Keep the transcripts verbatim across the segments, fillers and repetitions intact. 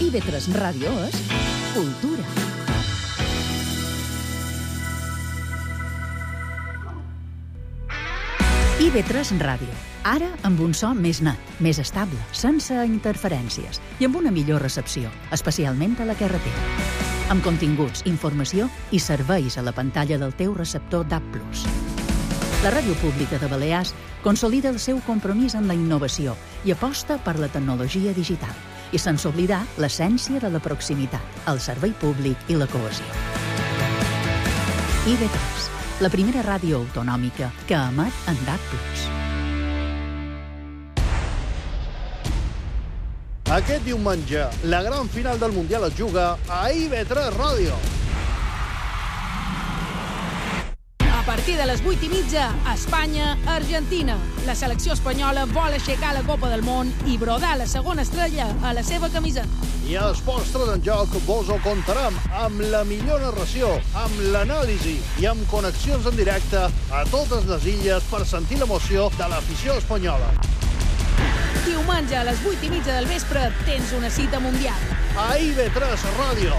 I V tres Ràdio és cultura. I V tres Ràdio. Ara amb un so més net, més estable, sense interferències i amb una millor recepció, especialment a la carretera. Amb continguts, informació i serveis a la pantalla del teu receptor D A B plus. La Ràdio Pública de Balears consolida el seu compromís amb la innovació i aposta per la tecnologia digital, i sense oblidar l'essència de la proximitat, el servei públic i la cohesió. I V tres, la primera ràdio autonòmica que emet en D A B plus. Aquest diumenge, la gran final del Mundial es juga a I V tres Ràdio. A partir de les vuit i mitja, Espanya-Argentina. La selecció espanyola vol aixecar la Copa del Món i brodar la segona estrella a la seva camiseta. I a Esports en Joc vos ho contarem amb la millor narració, amb l'anàlisi i amb connexions en directe a totes les illes per sentir l'emoció de l'afició espanyola. Diumenge a les vuit i mitja del vespre tens una cita mundial. A I V tres Ràdio.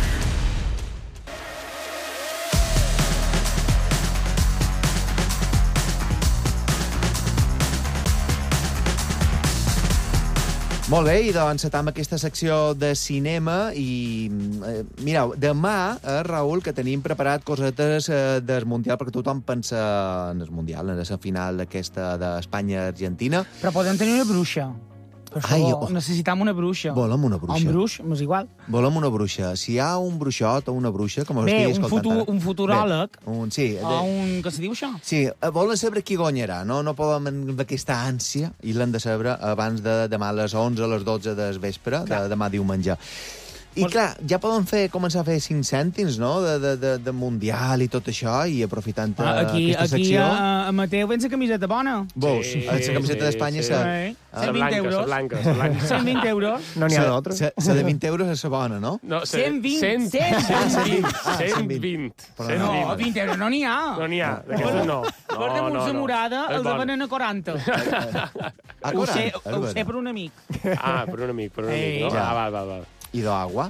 Molt bé, i doncs amb aquesta secció de cinema i, eh, mireu, demà, eh, Raül, que tenim preparat cosetes eh, del Mundial, perquè tothom pensa en el Mundial, en la final d'aquesta d'Espanya-Argentina. Però podem tenir una bruixa. Per Ai, favor, oh. necessitam una bruixa. Volem una bruixa. O un bruix, m'és igual. Volem una bruixa. Si hi ha un bruixot o una bruixa, com ho Bé, estigui un, escoltant futur, ara. un futuròleg. Bé, un, sí, de... O un... Què se diu això? Sí, volen saber qui guanyarà, no? No podem amb aquesta ànsia i l'hem de saber abans de demà a les onze, a les dotze del vespre, de demà diumenge. I clar, ja poden fer, començar a fer cinc cèntims, no?, de, de, de, de Mundial i tot això, i aprofitant Ah, aquí, aquesta aquí secció... a, a Mateu vens a camiseta bona. Vols? Sí, la camiseta sí, d'Espanya... sí. sa- Sí. Ah, cent vint euros. La blanca, la blanca. cent vint euros. No n'hi ha sa- d'altra. sa- sa de vint euros és la bona, no? No, cent vint, cent cent vint. Ah, cent vint. Però cent No, vint. vint euros no n'hi ha. No n'hi ha, d'aquestes no. Per No, damunt no, la no. morada És els bona. venen a quaranta. Ah, Ho sé, és ho sé vera. per un amic. Ah, per un amic, per un amic, no? Ei. Ah, va, va, va. I d'agua.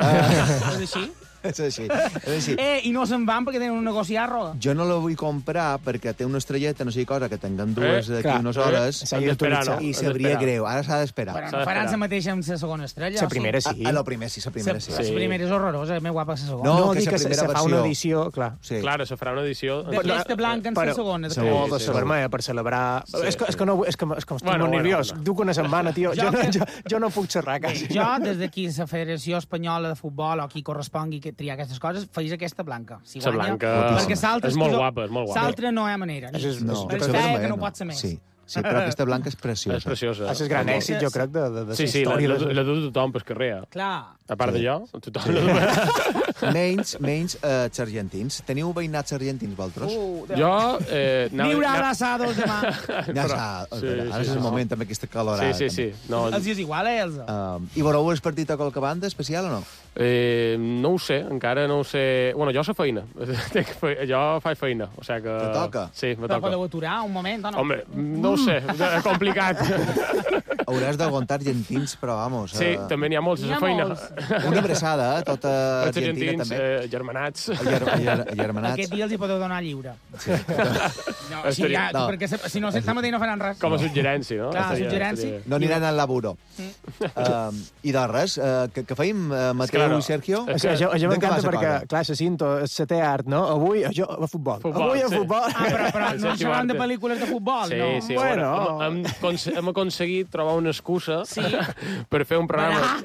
És així? És així. És així. Eh, i no se'n van perquè tenen un negoci a Arroga. Jo no la vull comprar perquè té una estrelleta, no sé cosa, que tinguem dues Eh, d'aquí clar. unes hores, Eh, s'ha d'esperar, no? i Hem sabria d'esperar. greu. Ara s'ha d'esperar. Però S'ha no faran d'esperar. la mateixa amb la segona estrella. La primera sí. A, a la primera sí, la primera sí. La, Sí. la primera és horrorosa, més guapa que la segona. No, No, que dic és la que se, primera se fa una versió. edició, clar. Sí. Clar, se farà una edició... De festa blanca en la Però- segona. Sí, O de sí, la sí. vermella, per celebrar... Sí, és, que, és que no, és que, és que estic Bueno, molt bueno, nerviós. bueno. Duc una setmana, tio. Jo, Jo no, que- jo, jo no puc xerrar, quasi. Jo, des d'aquí, la Federació Espanyola de Futbol, o qui correspongui que triar aquestes coses, feis aquesta blanca. Si La guanya, blanca perquè s'altra és molt guapa, és molt guapa. L'altra no hi ha manera. És- és- No, és és fea, vermella, que no pot ser més. Sí, sí, però aquesta blanca és preciosa. És preciosa. És el Sí. gran èxit, jo crec, de, de, de Sí, la sí, història. la- La, la du tothom pel carrer. eh? Clar. A part Sí. de jo, tothom... Sí. Menys, menys eh, els argentins. Teniu veïnats argentins, vosaltres? Uh, Jo... Eh, anava- Viure anava- abraçados demà. Ja s'ha... Sí, Ara és sí, el sí. moment, també, aquesta calorada. Sí, sí, sí. No, Els és igual, eh, Elsa? Uh, I veureu el partit a qualque banda especial o no? eh, no ho sé, encara no ho sé... Bueno, jo sé feina. Tinc fe... Jo faig feina, o sigui que... Te toca? Sí, me Però toca. podeu aturar un moment, o no? Home, no ho sé, és complicat. Hauràs d'aguantar argentins, però vamos... Sí, eh, també n'hi ha molts, N'hi a ha la feina. molts. Una abraçada, eh? Tota Els Argentina, argentins, també. eh, germanats. Ager, ager, agermanats. Aquest dia els hi podeu donar lliure. Sí. No, si, ja, No. perquè se- si no, sense mateix no faran res. Com a suggerència, no? Clar, Estaria- suggerència. estaria- No aniran al laburo. Uh, I de res, uh, que, que feim, uh, Mateu Claro. i Sergio? És És que això, això De què va m'encanta la perquè, cosa? clar, se cinto, el setè art, no? Avui, jo, a futbol. Futbol, Avui a sí. futbol. Ah, però, però El no Sergio xerran de Martín. pel·lícules de futbol, Sí, no? sí, Bueno. bueno. Hem, hem, hem aconseguit trobar una excusa Sí. per fer un programa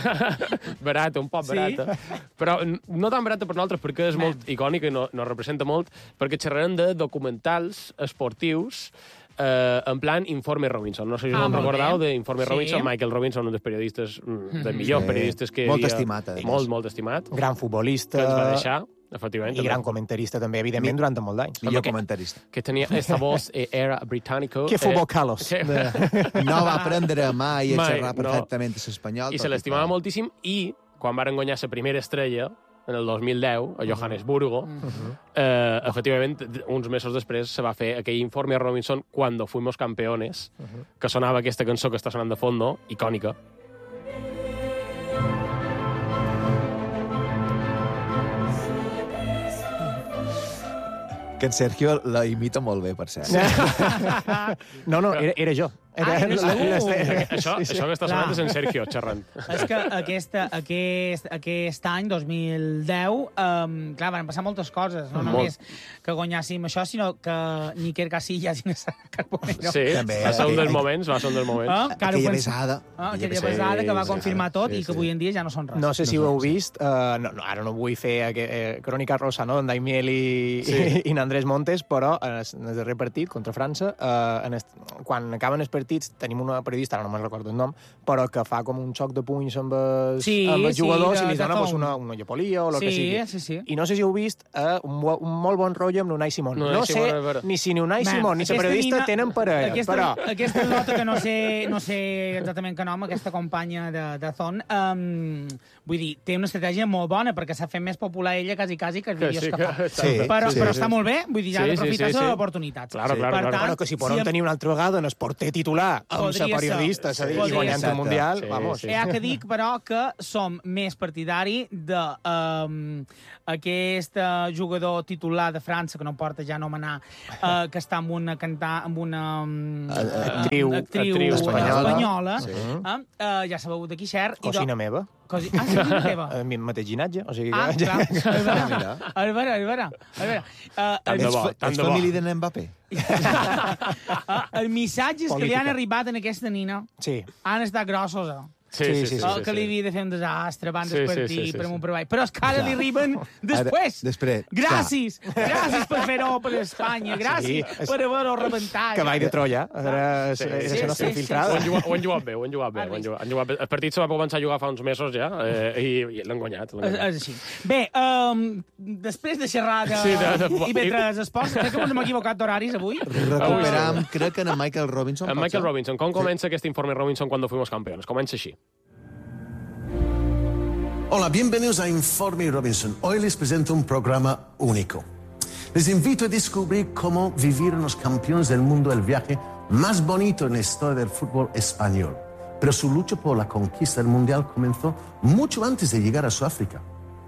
barat, un poc Sí. barata, però n- no tan barata per nosaltres perquè és molt icònica i no, no representa molt, perquè xerrarem de documentals esportius eh, en plan Informe Robinson. No sé si Ah, us en molt recordeu bé. d'Informe Sí. Robinson. Michael Robinson, un dels periodistes, mm, dels millors Sí. periodistes que hi Molt havia. estimat, a més. Molt, molt estimat. Gran Que futbolista. ens va deixar, efectivament. I també. gran comentarista, també, evidentment, durant molt d'anys. Millor que- comentarista. Que tenia esta voz eh, era británico. Que futbol, eh, Carlos. sí. No va aprendre mai a Mai, xerrar no. perfectament l'espanyol. I tot se l'estimava que- moltíssim, i quan varen guanyar la primera estrella, en el dos mil deu, a Johannesburgo, eh, efectivament, uns mesos després se va fer aquell informe a Robinson Cuando fuimos campeones, que sonava aquesta cançó que està sonant de fondo, icònica. Que en Sergio la imita molt bé, per cert. No, no, era, era jo. Era, Ah, eres la- tu. la- Eh, Això, sí, sí. això que està sonant és en Sergio xerrant. És que aquesta, aquest, aquest any, dos mil deu, um, clar, van passar moltes coses. No Molt. només que guanyàssim això, sinó que ni Iker Casillas ni Carbonero. Sí, També, va ser un aquell- dels moments, va ser un dels moments. Ah, que ara ho Aquella pens- besada. Ah, aquella besada. pesada que va sí, confirmar sí, tot sí, i que sí. avui en dia ja no són res. No sé si ho heu vist, uh, no, no, ara no vull fer aqu- eh, crònica rosa, no?, en Daimiel i, Sí. i, i en Andrés Montes, però en el, en el darrer partit contra França, uh, en est, quan acaben els partits, tenim una periodista, ara no me'n recordo el nom, però que fa com un xoc de punys amb els, Sí, amb els sí, jugadors de- i li de dona pues, Tom. una, una llepolia o el que Sí, sigui. sí, sí. I no sé si heu vist uh, un, bo- un molt bon rotllo amb l'Unai Simón. L'Unai No Simón, sé és vera. ni si ni Unai Man, Simón ni la aquesta periodista nina- tenen parella, aquesta, però... Aquesta nota que no sé, no sé exactament què nom, aquesta companya de, de Zon, um, vull dir, té una estratègia molt bona, perquè s'ha fet més popular ella quasi, quasi que els Que vídeos sí que, que fa. està Sí, bé. Però, sí, però sí. està molt bé, vull dir, ja Sí, sí, sí, d'aprofitar sí, les sí. oportunitats. Claro, Sí. claro, per claro. tant, Però que si si podem em- tenir una altra vegada en el porter titular amb Podria la ser. periodista, és a dir, Podria i guanyant ser. el Mundial, Sí, vamos. sí. Hi ha que dir, però, que som més partidari de um, aquest uh, jugador titular de França, que no porta ja nomenar, uh, que està amb una cantar amb una um, Actriu- actriu actriu espanyola, espanyola. espanyola uh, uh, ja sabeu de qui xer. i de- Cosina meva, Cosi... Ah, sí, quina teva? el mi mateix ginatge, o sigui... Ah, que- clar. És vera, Mira. és vera, és vera. És vera. Uh, Tant de Ets, bo, fa- tant ets de bo. família de Mbappé? uh, els missatges que li Política. han arribat en aquesta nina Sí. han estat grossos, eh? Sí, Sí, sí, sí, sí. Oh, sí, que li havia de fer un desastre abans Sí, del sí, partit, sí, sí, per sí. un treball. Però és que ara li arriben després. Ara, després, Gràcies. Gràcies per fer-ho per Espanya. Gràcies Sí, és- per haver-ho rebentat. Cavall de Troia, era, Sí, era sí, la nostra sí, sí, infiltrada. Ho han, jugat, ho han jugat bé, ho han jugat bé. Ho han jugat, han jugat bé. El partit se va començar a jugar fa uns mesos ja eh, i, i l'han guanyat. l'han És, guanyat. és així. Bé, um, després de xerrar de, Sí, de- de- I mentre esports, crec que ens hem equivocat d'horaris avui. Recuperam, crec que en Michael Robinson. En pot Michael ser? Robinson, com comença aquest informe Robinson cuando fuimos campeones? Comença així. Hola, bienvenidos a Informe Robinson. Hoy les presento un programa único. Les invito a descubrir cómo vivieron los campeones del mundo el viaje más bonito en la historia del fútbol español. Pero su lucha por la conquista del mundial comenzó mucho antes de llegar a Sudáfrica.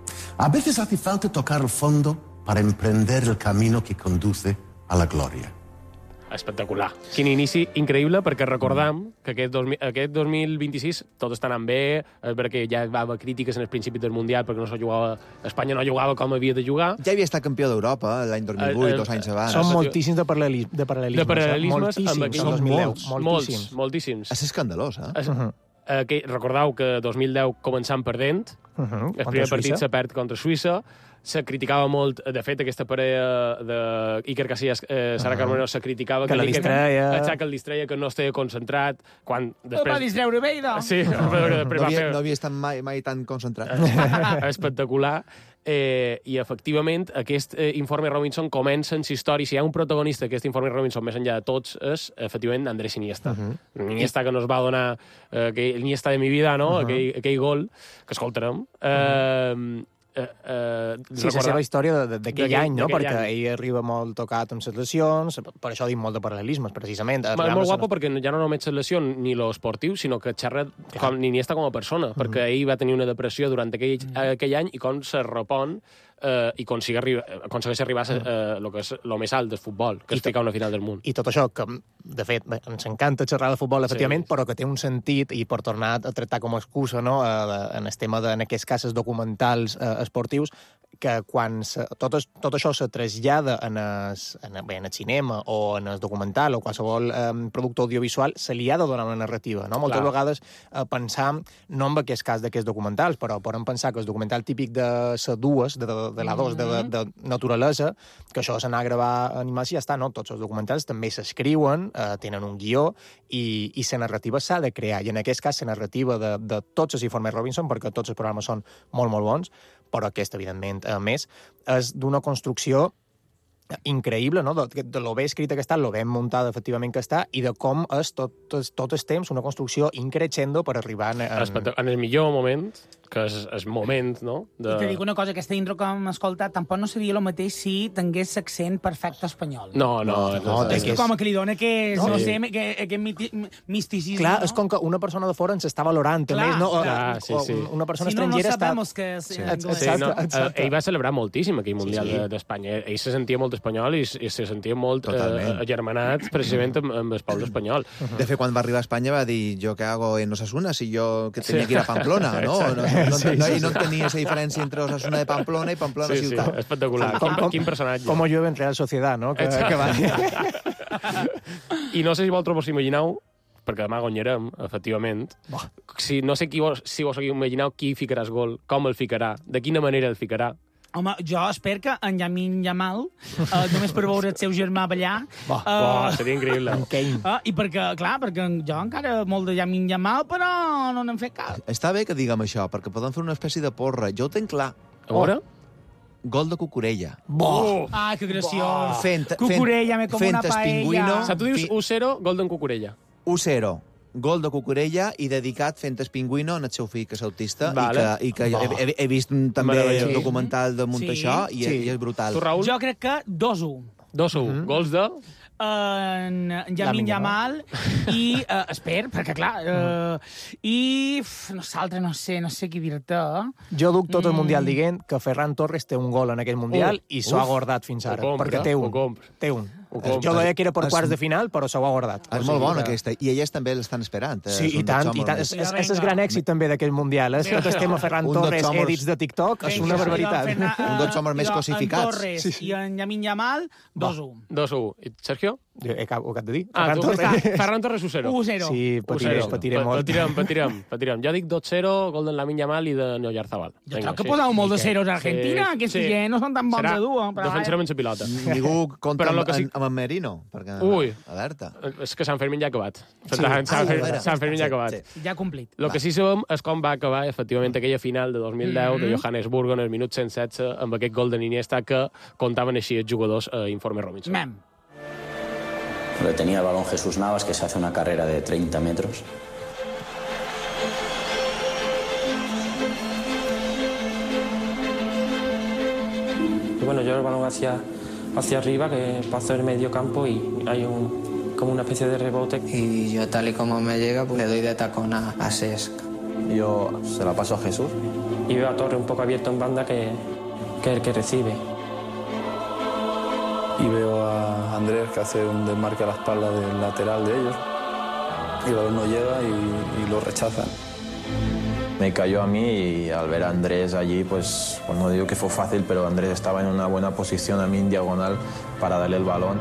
A veces hace falta tocar el fondo para emprender el camino que conduce a la gloria. Espectacular. Quin inici increïble, perquè recordam que aquest, dos, mil- aquest dos mil vint-i-sis tot està anant bé, és perquè ja va haver crítiques en el principi del Mundial perquè no se jugava, Espanya no jugava com havia de jugar. Ja havia estat campió d'Europa l'any dos mil vuit, Eh, eh, dos anys abans. Són Això- moltíssims de, paral·lelis, de paral·lelismes. De paral·lelismes eh? moltíssims, amb amb aquell- dos mil deu. molts, moltíssims. Molts, moltíssims. És escandalós, eh? Es, eh, que, recordeu que dos mil deu començant perdent, Uh -huh. el primer partit se perd contra Suïssa, se criticava molt, de fet, aquesta parella de Iker Casillas, eh, Sara Carbonero, se criticava Que la l'Iker- distreia. Exacte, que el distreia, que no estava concentrat, quan El va després... distreure bé, idò. Sí, però després No va havia, fer... no havia estat mai, mai tan concentrat. espectacular. Eh, I, efectivament, aquest eh, informe Robinson comença en la història. Si hi ha un protagonista d'aquest informe Robinson, més enllà de tots, és, efectivament, Andrés Iniesta. Uh -huh. Iniesta que nos va donar eh, aquell, Iniesta de mi vida, no? Uh -huh. aquell, aquell gol, que escoltarem. Eh, uh -huh. Eh, eh, Sí, la seva història de- d'aquell D'aquell- any, no? d'aquell Perquè any. ell arriba molt tocat amb les lesions, per això dic molt de paral·lelismes, precisament. És molt guapo perquè ja no només la lesió ni lo esportiu, sinó que xerra com Iniesta com a persona, mm -hmm. perquè ell va tenir una depressió durant aquell, mm -hmm. aquell any i com se repon eh, i aconsegueix arribar, aconsegueix arribar a eh, lo que és lo més alt del futbol, que I és ficar una final del món. I tot això, que de fet bé, ens encanta xerrar de futbol, efectivament, Sí. però que té un sentit, i per tornar a tractar com a excusa, no?, eh, en el tema de, en aquests casos documentals eh, esportius, que quan se, tot, es, tot això se trasllada en el, en, bé, en el cinema o en el documental o qualsevol eh, producte audiovisual, se li ha de donar una narrativa, no? Moltes Clar. vegades eh, pensam, no en aquest cas d'aquests documentals, però podem pensar que el documental típic de la dues, de, de, de la dos, de, de, de naturalesa, que això s'anà a gravar a animació i ja està, no? Tots els documentals també s'escriuen, eh, tenen un guió, i, i la narrativa s'ha de crear. I en aquest cas, la narrativa de, de tots els informes Robinson, perquè tots els programes són molt, molt bons, però aquest, evidentment, a més, és d'una construcció increïble, no? De, de lo bé escrita que està, lo ben muntada, efectivament, que està, i de com és tot, tot, tot el temps una construcció increixendo per arribar en... En, en el millor moment, que és el moment, no? De... I te dic una cosa, aquesta intro que hem escoltat tampoc no seria el mateix si tingués l'accent perfecte espanyol. No, no, no. no, no, És que és- com que li dona que, No, no, sí. sé, que, aquest miti, misticisme, Clar, no? és com que una persona de fora ens està valorant, també, Clar, no? O- clar, sí, o sí. Una persona Si no, no estrangera està... sabemos que és Sí. anglès. Sí, no? Exacte, exacte. Eh, ell va celebrar moltíssim aquell Mundial sí. de- d'Espanya. Ell se sentia molt espanyol i, i se sentia molt eh, Totalment. agermanat precisament amb, amb el poble espanyol. De fet, quan va arribar a Espanya va dir jo què hago en Osasuna si jo que tenia que ir a Pamplona, no? No, no, Sí, no, sí, I no sí. tenia esa diferència entre Osasuna de Pamplona i Pamplona Sí, sí, ciutat. espectacular. Com- Quin, com- quin personatge. Com llueve en Real Sociedad, no? Que, que va dir. I no sé si vosaltres vos imagineu, perquè demà guanyarem, efectivament. Si, no sé qui vos, si vos imagineu qui ficarà el gol, com el ficarà, de quina manera el ficarà. Home, jo espero que en Yamin Yamal, uh, només per veure el seu germà ballar... Bah, uh, Uah, seria increïble. En Kane. uh, I perquè, clar, perquè jo encara molt de Yamin Yamal, però no n'hem fet cap. Està bé que diguem això, perquè podem fer una espècie de porra. Jo ho tenc clar. A veure? Gol de Cucurella. Bo! Ah, que graciós. Fent, Cucurella, me como fent una paella. espingüino. O sigui, tu dius Fi- u zero, gol d'en Cucurella. u zero. Gol de Cucurella i dedicat fent espingüino en el seu fill, que és autista, Vale. i que, i que he, he, he vist també Meravellós. el documental damunt Sí. això, i, Sí. i és brutal. Tu, Raül? Jo crec que dos u. dos a u. Mhm. Gols de... En Lamine Yamin Yamal. Yamal i, uh, esper, perquè clar, uh, i uf, nosaltres no sé, no sé què dir-te. Jo duc tot el Mm. Mundial dient que Ferran Torres té un gol en aquell Mundial Uh, i s'ho ha uf. guardat fins ara, Ho compra, perquè té ho un. compra. Té un. Ho compra. Jo deia que era per És- quarts de final, però s'ho ha guardat. És O molt sigui bona, que- aquesta. I elles també l'estan esperant. eh, Sí, és i un tant, dels i tant. homes- És, és, és el gran èxit també d'aquell Mundial. Eh? Tot el tema Ferran Un dels Torres, homes- edits de TikTok, és Vinga, una i barbaritat. en Fernan- Un dels homes més i en cosificats. Torres Sí, sí. i en Yamin Yamal, dos u. dos a u. I Sergio? Jo he, acabo- ho acabo de dir. Ah, Ferran tu, Torres. Ferran Torres u zero. u zero. Sí, patiré, u zero. patiré Pa- molt. Patirem, patirem, patirem. Jo dic dos a zero, gol d'en Lamine Yamal i de Noyarzabal. Jo crec que poseu molt de zeros a Argentina, Sí, aquests sí. gent no són tan bons Serà de dur. eh, però defensarem sense pilota. Ningú compta Però amb, lo que sí- amb en Merino, perquè... Ui. Alerta. És que Sant Fermín ja ha acabat. Sí. Sant, Ah, Sant, ja era. Sant Fermín ja ha acabat. Sí. Ja ha complit. El que sí sabem és com va acabar, efectivament, aquella final de dos mil deu Mm-hmm. de Johannesburgo en el minut cent setze amb aquest gol de Iniesta que contaven així els jugadors a Informe Robinson. Mem. Donde tenía el balón Jesús Navas, que se hace una carrera de treinta metros. Y bueno, yo el balón hacia, hacia arriba, que paso el medio campo y hay un, como una especie de rebote. Y yo tal y como me llega, pues le doy de tacón a, a Cesc. Yo se la paso a Jesús. Y veo a Torre un poco abierto en banda, que, que es el que recibe. Y veo a Andrés que hace un desmarque a la espalda del lateral de ellos. Y el balón no llega y, y lo rechazan. Me cayó a mí y al ver a Andrés allí, pues, pues no digo que fue fácil, pero Andrés estaba en una buena posición a mí en diagonal para darle el balón.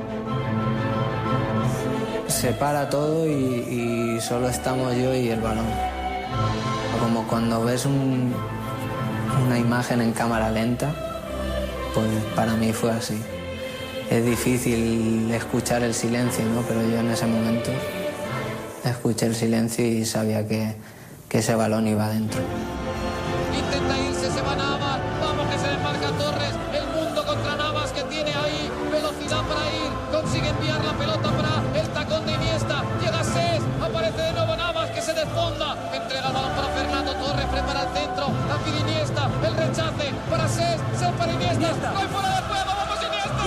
Se para todo y, y solo estamos yo y el balón. Como cuando ves un- una imagen en cámara lenta, pues para mí fue así. Es difícil escuchar el silencio, ¿no? Pero yo en ese momento escuché el silencio y sabía que, que ese balón iba adentro. Intenta irse, se va Navas. Vamos que se desmarca Torres. El mundo contra Navas que tiene ahí velocidad para ir. Consigue enviar la pelota para el tacón de Iniesta. Llega Cesc. Aparece de nuevo Navas que se desfonda. Entrega el balón para Fernando Torres. Prepara el centro. La pide Iniesta. El rechace para Cesc. Cesc para Iniesta. No hay fuera de juego. Vamos Iniesta.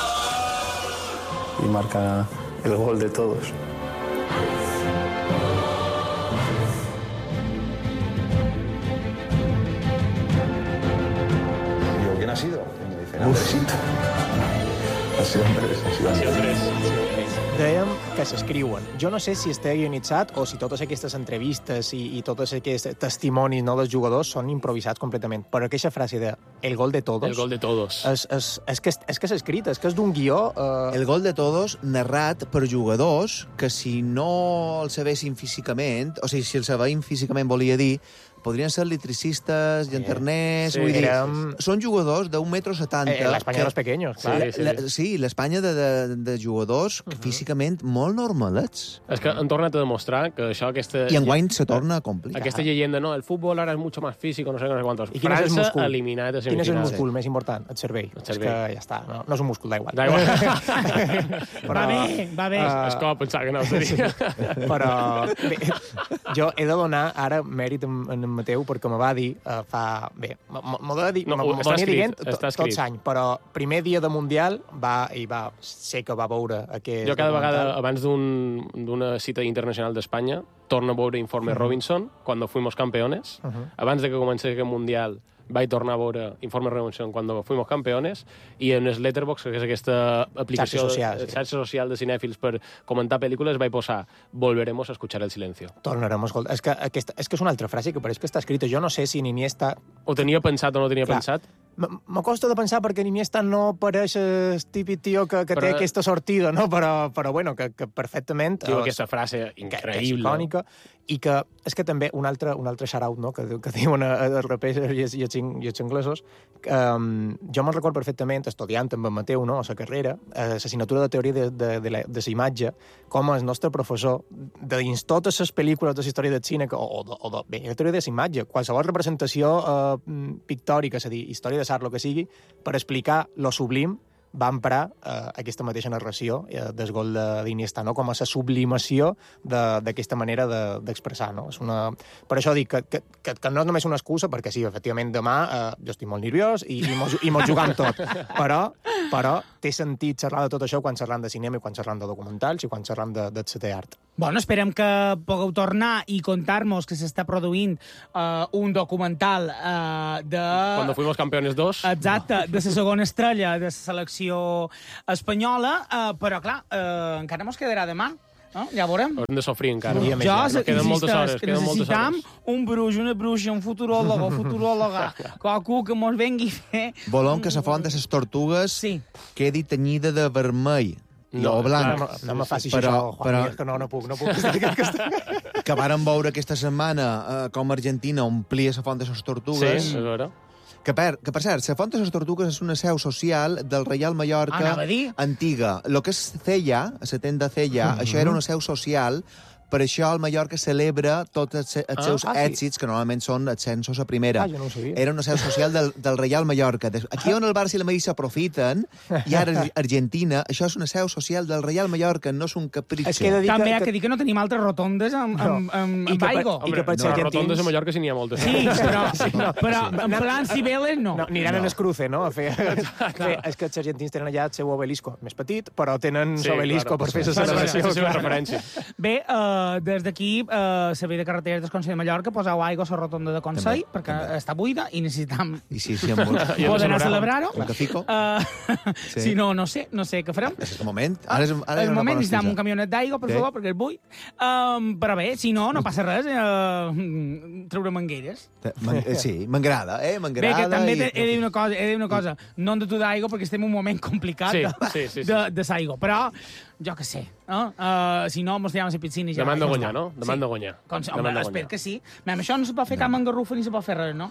Y marca el gol de todos. Digo, ¿quién ha sido? Y me dice, Andresito. Ha sido Andrés, ha sido Andrés. Dèiem que s'escriuen. Jo no sé si està guionitzat o si totes aquestes entrevistes i, i totes aquests testimonis, no, dels jugadors són improvisats completament. Però aquesta frase de el gol de todos... El gol de todos. És, és, és, que, és que és escrit, és que és d'un guió... Eh... El gol de todos narrat per jugadors que si no el sabessin físicament, o sigui, si el sabem físicament volia dir, podrien ser electricistes, llanterners... Sí, vull dir, érem- són jugadors d'un metro setanta... Eh, l'Espanya dels pequeños, clar. Sí, la, sí, l'Espanya de, de, de jugadors que físicament molt normalets. És que han tornat a demostrar que això, aquesta... I enguany se torna complicat. Aquesta llegenda, no, el futbol ara és mucho más físico, no sé, no sé quantos. I quin és el França múscul? eliminat a Quin és el semifinals. múscul més important? El cervell. El cervell. És que ja està, no, no és un múscul, da igual. Da igual. Va bé, va bé. Ah, És com pensar que no ho seria. Però bé, jo he de donar ara mèrit en, en en Mateu perquè me va dir uh, fa... Bé, m'ho de dir, No, no, està escrit, dient to, està tot escrit. l'any, però primer dia de Mundial va, i va, sé que va veure aquest Jo cada vegada, documental. abans d'un- d'una cita internacional d'Espanya, torno a veure Informe Robinson, quan fuimos campeones. Uh-huh. Abans de que comencés aquest Mundial, vaig tornar a veure Informe Revolución cuando fuimos campeones, i en el Letterboxd, que és aquesta aplicació, xarxa social, sí. xarxa social de cinèfils per comentar pel·lícules, vaig posar Volveremos a escuchar el silencio. Tornarem a escoltar. És que, aquesta, és que és una altra frase que pareix que està escrita. Jo no sé si Iniesta... O tenia pensat o no tenia Clar. pensat. M'acosta de pensar perquè Iniesta no pareix el típic tio que, que Però- té aquesta sortida, no? Però, però bueno, que, que perfectament... Diu eh, aquesta frase que, que és increïble. icònica, i que és que també un altre, un altre shout-out, no?, que, que diuen els rapers i els, i els, in- i els anglesos, que, um, jo me'n record perfectament, estudiant amb en Mateu, no?, a la carrera, a l'assignatura de teoria de, de, de, la, de la imatge, com el nostre professor, de dins totes les pel·lícules de la història del cine, que, o, o, de, o de, bé, la teoria de la imatge, qualsevol representació eh, pictòrica, és a dir, història de l'art, el que sigui, per explicar lo sublim, va emprar eh, aquesta mateixa narració eh, del gol d'Iniesta, no? Com a la sublimació d'aquesta manera d'expressar. De, no? És una... Per això dic que, que, que, que no és només una excusa, perquè sí, efectivament, demà eh, jo estic molt nerviós i, i mos, i mos jugam tot, però, però té sentit xerrar de tot això quan xerram de cinema i quan xerram de documentals i quan xerram de, de setè art. Bueno, esperem que pugueu tornar i contar-nos que s'està produint uh, un documental uh, de... Cuando fuimos campeones dos. Exacte, de la segona estrella de la selecció espanyola, uh, però, clar, uh, encara mos quedarà demà. No? Ja veurem. Hem de sofrir encara. Jo, Nos queden moltes hores, insisteix, queden moltes necessitam hores. un bruix, una bruixa, un futuròleg o futuròloga, qualcú que mos vengui a fer... Volem que la font de les tortugues sí. quedi tenyida de vermell. No, o blanc. no, no me facis però, això, Juan, però, que no, no puc, no puc. Que que vàrem veure aquesta setmana eh, com Argentina omplia la font de les tortugues. Sí, és vera. Que per, que, per cert, la Font de les Tortugues és una seu social del Reial Mallorca Anava a dir. antiga. Lo que és Cella, la tenda Cella, Mhm. això era una seu social, per això el Mallorca celebra tots els, els Ah, seus ah, sí. èxits, que normalment són ascensos a primera. Ah, jo no ho sabia. Era una seu social del, del Reial Mallorca. Des- Aquí on el Barça i la Madrid s'aprofiten, i ara Argentina, això és una seu social del Reial Mallorca, no és un capritxo. És que he de dir També que- hi ha que dir que no tenim altres rotondes amb, amb, amb, I amb que per- aigua. i que per No, ser argentins- rotondes a Mallorca sí n'hi ha moltes. Sí, però, Sí, no. però en plan Cibeles no. No, aniran no. en escruce, no? A fer, a fer, és que els argentins tenen allà el seu obelisco més petit, però tenen Sí, l'obelisco claro. per fer la Sí, sí, celebració. sí, sí, sí, clar. referència. Bé, uh, des d'aquí, uh, Servei de Carreteres del Consell de Mallorca, poseu aigua a la rotonda de Consell, També, perquè també. està buida i necessitam I sí, sí, amb un, poder anar a celebrar-ho. un cafico. Uh, Sí. Si no, no sé, no sé què farem. És el moment. Ara és, ara és el una moment bona necessitam excusa. un camionet d'aigua, per Sí. favor, perquè el vull. Um, però bé, si no, no passa res. Uh, treure mangueres. Man- eh, Sí, m'agrada, eh? Bé, M'agrada. que també i- he de dir una cosa, he de dir una cosa. No hem de tu d'aigua perquè estem en un moment complicat Sí, de, sí, sí, sí. de, de l'aigua. Però, jo què sé, no? Uh, si no, mos tirem a la piscina i ja... Demà hem de ja guanyar, està. no? Demà hem de guanyar. Com, Demà home, hem de espero guanyar. que sí. Mem, això no se pot fer cap mangarrufa ni se pot fer res, no?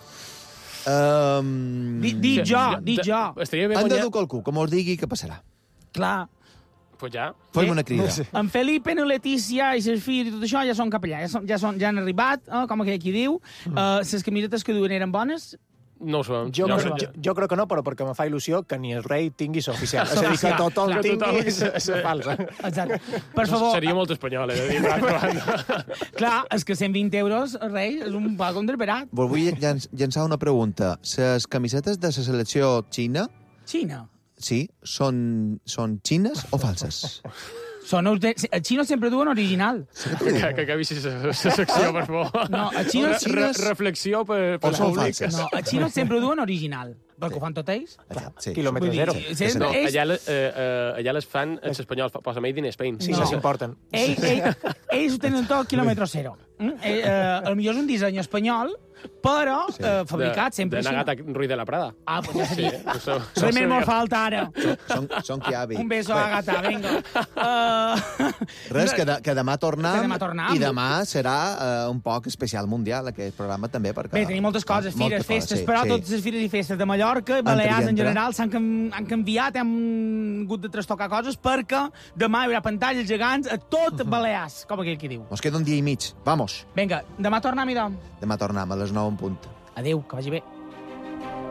Um, Di, di Sí, jo, de- di de- jo. Estaria bé Han de guanyar... dur qualcú, que mos digui què passarà. Clar. Pues ja. Fem una crida. En Felipe, en Letícia i ses filles i tot això ja són cap allà. Ja, són, ja, són, ja han arribat, eh, com aquell qui diu. Uh, ses camisetes que duen eren bones. No ho sabem. Jo, Ja ho crec, sabem. jo, jo crec que no, però perquè me fa il·lusió que ni el rei tingui l'oficial. És a dir, que Oficial, tothom clar. tingui Tothom. la falsa. Exacte. Per favor, Seria molt espanyol, eh? de dir, per altra banda. clar, és que cent vint euros, rei, és un poc underberat. Vos vull llan- llançar una pregunta. Les camisetes de la selecció xina, Xina. sí, són, són xines o falses? Són, aute- els xinos sempre duen original. Que, que acabi la secció, per favor. No, els xinos... Re, re, reflexió per, per O són públic. falses? No, els xinos sempre duen original. Perquè ho fan tot ells. Sí. Quilòmetre Vull dir, zero. sí, No, ells, allà, le- eh, eh, allà les fan en espanyol, posa Made in Spain. Sí, No. no. s'importen. ells, ells, ells ho tenen tot quilòmetre zero. Mm? Eh, eh, el millor és un disseny espanyol, però sí. eh, fabricat sempre de, així. de Nagata Ruiz de la Prada. Ah, pues ja Sí, seria. això, Res més mos falta ara. Són, són quiavi. Un beso a Agata, venga. Uh, Res, que, de, que demà tornam, Que demà tornam. i demà serà uh, un poc especial mundial, aquest programa també, perquè... Bé, tenim moltes coses, fires, Moltes coses, festes, sí, però sí. totes les fires i festes de Mallorca, Balears en entra. general, s'han cam han canviat, hem hagut de trastocar coses, perquè demà hi haurà pantalles gegants a tot Balears, com aquell qui diu. Nos queda un dia i mig. Vamos. Vinga, demà tornem, idò. Demà tornam a les nou en punt. Adéu, que vagi bé.